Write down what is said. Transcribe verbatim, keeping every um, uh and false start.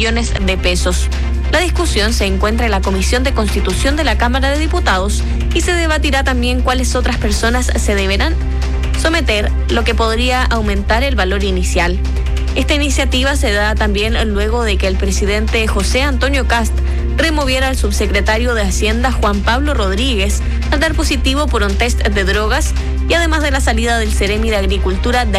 millones de pesos. La discusión se encuentra en la Comisión de Constitución de la Cámara de Diputados y se debatirá también cuáles otras personas se deberán someter, lo que podría aumentar el valor inicial. Esta iniciativa se da también luego de que el presidente José Antonio Kast removiera al subsecretario de Hacienda Juan Pablo Rodríguez al dar positivo por un test de drogas y además de la salida del Seremi de Agricultura